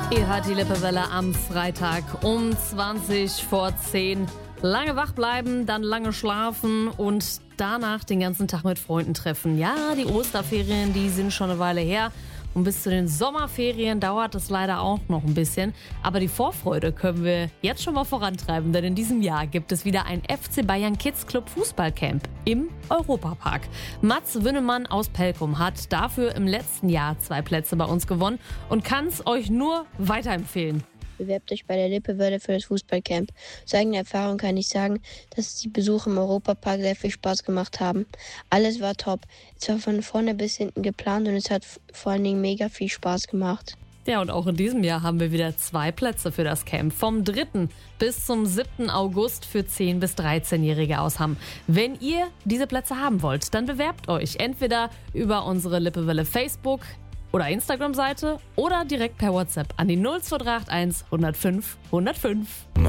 Ihr hört die Lippewelle am Freitag um 20 vor 10. Lange wach bleiben, dann lange schlafen und danach den ganzen Tag mit Freunden treffen. Ja, die Osterferien, die sind schon eine Weile her. Und bis zu den Sommerferien dauert es leider auch noch ein bisschen. Aber die Vorfreude können wir jetzt schon mal vorantreiben, denn in diesem Jahr gibt es wieder ein FC Bayern Kids Club Fußballcamp im Europapark. Mats Wünnemann aus Pelkum hat dafür im letzten Jahr 2 Plätze bei uns gewonnen und kann es euch nur weiterempfehlen. Bewerbt euch bei der Lippewelle für das Fußballcamp. Aus eigener Erfahrung kann ich sagen, dass die Besuche im Europapark sehr viel Spaß gemacht haben. Alles war top. Es war von vorne bis hinten geplant und es hat vor allen Dingen mega viel Spaß gemacht. Ja, und auch in diesem Jahr haben wir wieder 2 Plätze für das Camp. Vom 3. bis zum 7. August für 10- bis 13-Jährige aus Hamm. Wenn ihr diese Plätze haben wollt, dann bewerbt euch entweder über unsere Lippewelle Facebook- oder Instagram-Seite oder direkt per WhatsApp an die 02381 105 105.